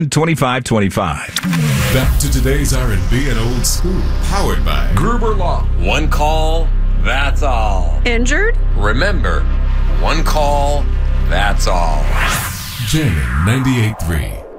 2525. Back to today's R&B and old school. Powered by Gruber Law. One call, that's all. Injured? Remember, one call, that's all. Jamming 98.3.